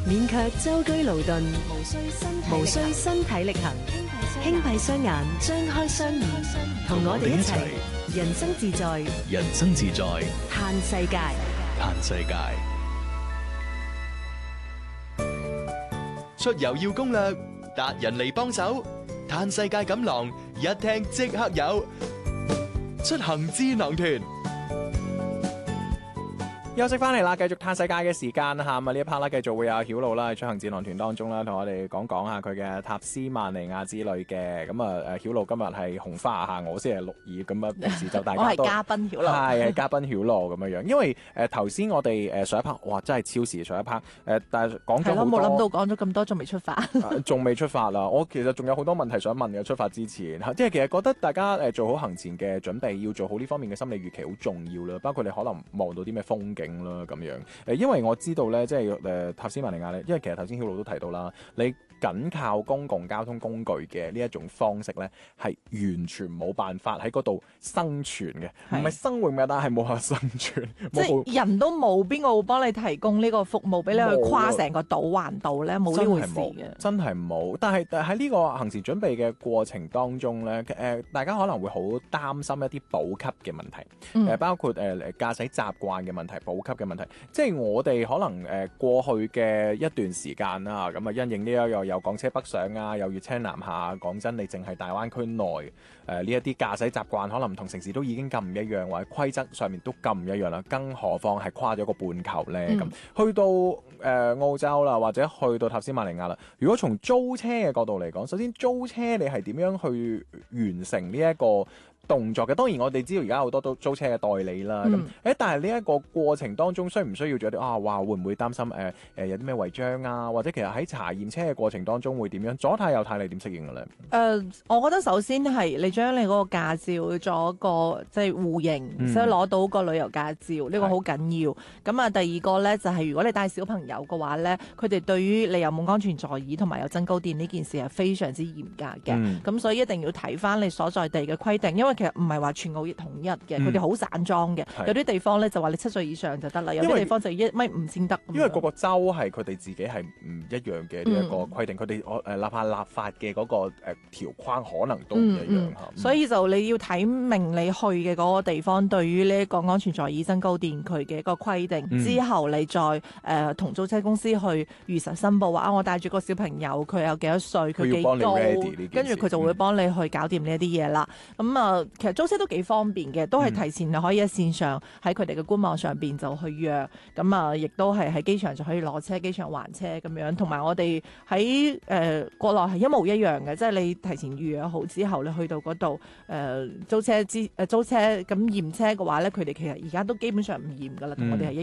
免卻舟車勞頓，無需身體力行，輕閉雙眼，張開雙耳，同我哋一齊人生自在， 人生自在， 嘆世界。 嘆世界。出遊要攻略，達人嚟幫手，嘆世界錦囊，一聽即刻有。出行智囊團。 休息翻嚟啦，繼續嘆世界嘅時間嚇，呢一 part 啦，繼續會有曉露啦，喺出行智囊團當中啦，同我哋講下佢嘅塔斯曼尼亞之旅嘅。咁啊，曉露今日係紅花嚇，我先係綠葉咁啊，平時就大家都我係嘉賓曉露， 係嘉賓曉露咁樣樣。因為頭先我哋上一 part，哇，真係超時上一 part，但係講咗好多， 冇諗到講咗咁多，仲未出發， 仲未出發啦。我其實仲有好多問題想問嘅，出發之前即係其實覺得大家做好行前嘅準備，要做好呢方面嘅心理預期好重要啦。包括你可能望到啲咩風景啦咁樣。因為我知道咧，即係塔斯曼尼亞咧，因為其實頭先曉露都提到啦，你僅靠公共交通工具嘅呢一種方式咧，係完全冇辦法喺嗰度生存嘅，唔係生活嘅，但係冇法生存。 即係人都冇，邊個會幫你提供呢個服務俾你去跨成個島環島咧？冇呢回事嘅， 真係冇。但係喺呢個行前準備嘅過程當中咧，大家可能會好擔心一啲補給嘅問題，包括駕駛習慣嘅問題、補給嘅問題。即係我哋可能過去嘅一段時間啦，咁啊因應呢一個有港車北上啊，有粵車南下。講真，你淨係大灣區內呢一啲駕駛習慣，可能唔同城市都已經咁唔一樣，或者規則上面都咁唔一樣啦。更何況係跨咗個半球咧咁。去到澳洲啦，或者去到塔斯曼尼亞啦。如果從租車嘅角度嚟講，首先租車你係點樣去完成呢一個動作嘅？當然我哋知道而家好多都租車嘅代理啦，但係呢一個過程當中需唔需要做啲話會唔會擔心有啲咩違章啊？或者其實喺查驗車嘅過程當中會點樣？左軚右軚你點適應嘅咧？ 我覺得首先係你將你嗰個駕照做一個即係互認，所以攞到個旅遊駕照呢個好緊要。咁啊，第二個咧就係如果你帶小朋友嘅話咧，佢哋對於你有冇安全座椅同埋有增高墊呢件事係非常之嚴格嘅。咁所以一定要睇翻你所在地嘅規定，因為其實唔係話全澳統一嘅，佢哋好散裝嘅。有啲地方咧就話你7歲以上就得啦，有啲地方就1.5米先得。 因為個個州係佢哋自己係唔一樣嘅呢一個規定，佢哋立法嘅嗰個條框可能都唔一樣。 所以就你要睇明你去嘅嗰個地方對於呢一個安全座椅增高墊佢嘅一個規定，之後你再同租車公司去如實申報話我帶住個小朋友，佢有幾多歲，佢幾高，跟住佢就會幫你去搞掂呢一啲嘢啦。咁其實租車都幾方便嘅，都係提前可以喺線上喺佢哋嘅官網上邊就去約，咁亦都係喺機場就可以攞車，機場還車咁樣。同埋我哋喺國內係一模一樣嘅，即係你提前預約好之後，你去到嗰度租車咁驗車嘅話咧，佢哋其實而家都基本上唔驗噶啦，同我哋係一